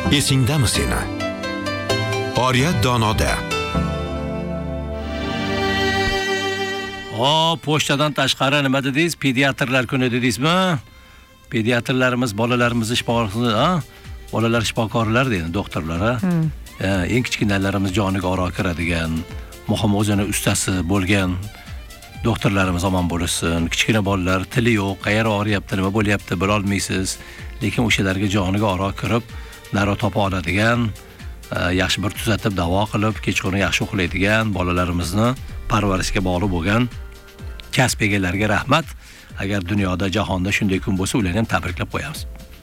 Esingdami seni? Oriyat donoda. Pochtadan tashqari nima dedingiz? Pediatrlar kuni dedingizmi? Pediatrlarimiz bolalarimizni bolalar shifokorlar deydi, doktorlar, eng kichkinalarimiz joniga oro kiradigan, muhim o'zini ustasi bo'lgan doktorlarimiz omon bo'lsin. Kichkina bolalar tili yo'q, qayerga og'riyapti, nima bo'lyapti, bila olmaysiz, lekin o'shalarga joniga oro kirib, naro topa oladigan, yaxshi bir tuzatib davo qilib, kechqurun yaxshi uxlaydigan bolalarimizni parvarishga bog'liq bo'lgan kasb egalariga rahmat. Agar dunyoda, jahonda shunday kun bo'lsa, ularni ham tabriklab qo'yamiz.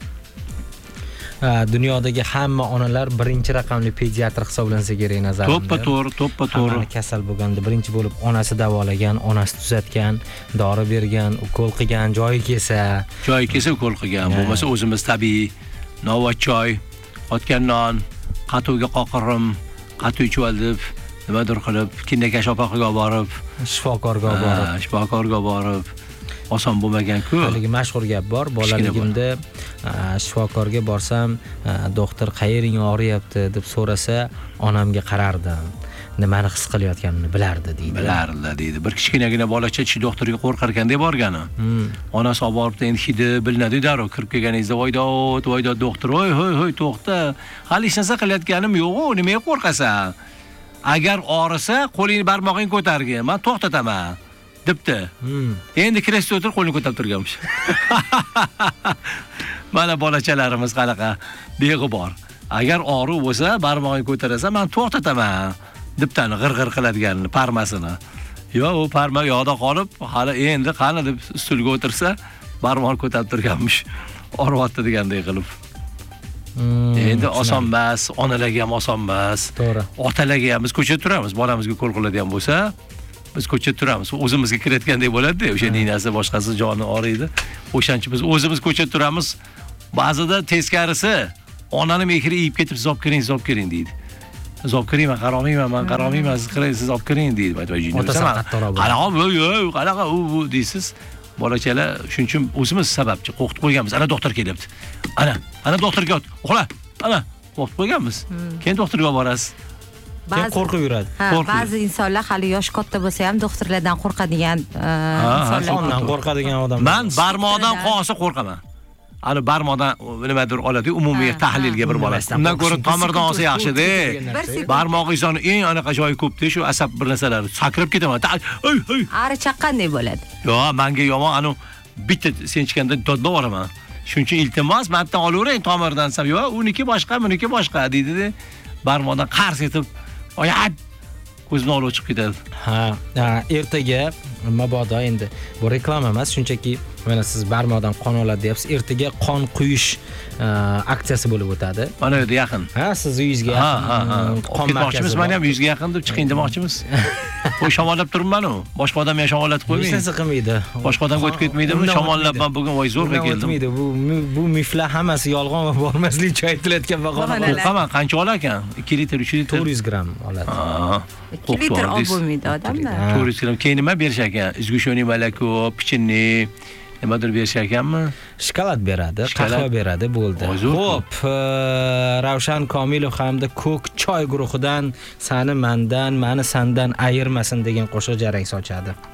Dunyodagi hamma onalar birinchi raqamli pediatr hisoblansa kerak nazarimda. To'ppa-to'g'ri. Kasal bo'lganda birinchi bo'lib onasi davolagan, onasi tuzatgan, dori bergan, ukol qilgan, joyi kelsa ukol qilgan. Bo'lmasa o'zimiz tabiiy novvoy choy, otgan non, qatuvga qoqirim, qatuv ichib olib, nimadir qilib, kindakash opaqiga borib, shifokorga borib, oson bo'lmagan-ku. Haligi mashhur gap bor, bolaligimda shifokorga borsam, doktor qayering og'riyapti deb so'rasa, onamga qarardim. Nimani his qilayotganini bilardi deydi. Bir kichkinagina bolacha tish doktoriga qo'rqar ekanda borgani. Onasi olib boribdi, endi hidi bilinadi darrov kirib kelganingizda voydod doktor, hoy to'xta. Hali hech narsa qilayotganim yo'q-ku, nimaga qo'rqasan? Agar og'risa, qo'lingni barmog'ingni ko'targin, men to'xtataman. Debdi. Endi kresda o'tirib qo'lini ko'tarib turganmish. Mana bolachalarimiz qanaqa beg'ubor. Agar og'riq bo'lsa, barmog'ingni ko'tarasan, men to'xtataman. Debtani g'ir-g'ir qiladiganini, parmasini. Yo'q, u parma yoqda qolib, hali endi qani deb stulga o'tirsa, barmog'ini ko'tarib turganmish. Og'riyapti degandek qilib. Endi oson emas, onalarga ham oson emas. To'g'ri. Otalarga ham biz ko'chada turamiz, bolamizga qo'l qiladigan bo'lsa, biz ko'chada turamiz. O'zimizga kirayotgandek bo'ladi-da, o'sha ninasi boshqasi joni og'riydi. O'shancha biz o'zimiz ko'chada turamiz. Ba'zida teskarisi onani mehri yeyib ketib, siz olib kiring deydi. Siz olib kiring, men qaromayman, siz olib kiring deydi. Qanaqa u deysiz. Bolachalar shuning uchun o'zimiz sababchi qo'rqitib qo'yganmiz. Ana doktor kelyapti. Ana doktorga uxla. Ana qo'rqitib qo'yganmiz. Keyin doktorga borasiz. Qo'rqib yuradi. Ba'zi insonlar hali yosh katta bo'lsa ham doktorlardan qo'rqadigan insonlar. Qo'rqadigan odam. Men barmoqdan qolsa qo'rqaman. Ani barmoqdan nimadir oladi, umumiy tahlilga bir borasiz. Undan ko'ra tomirdan olsa yaxshi-da. Barmoq insonni eng anaqa joyi ko'p-da, shu asab bir narsalar sakrab ketaman. Ari chaqqanday bo'ladi. Yo'q, menga yomon bitta senchganda dodda boraman. Shuning uchun iltimos, mendan olavering tomirdan desam, yo'q, uniki boshqa, buniki boshqa deydi-da. Barmoqdan qars etib, oyat ko'zini olib chiqib ketadi. Ertaga mabodo endi bu reklama emas, shunchaki mana siz barmoqdan qon oladi deyapsiz. Ertaga qon quyish aksiyasi bo'lib o'tadi. Mana yerda yaqin. Siz uyingizga yaqin. Qon markazi. Mana ham uyingizga yaqin deb chiqing demoqchimiz. Qo'y shamollab turibman-ku. Boshqa odam ham shamollatib qo'ymaydi. Hech narsa qilmaydi. Boshqa odamga o'tib ketmaydimi? Shamollab men bugun voy zo'rga keldim. Bu miflar hammasi yolg'on va bormaslikcha aytilayotgan bahona. Qo'rqaman, qancha olar ekan? 2 litr, 3 litr. 400 gram oladi. 2 litr olib bo'lmaydi odamlar. 400 gram. Keyin nima berishar ekan? Izgushoniy malaku, pichinni nimadir berishar ekanmi? Shokolad beradi, qahva beradi, bo'ldi. Xo'p, Ravshan Komilov hamda Ko'k choy guruhidan sani mandan, mani sandan ayirmasin degan qo'shiq jarang sochadi.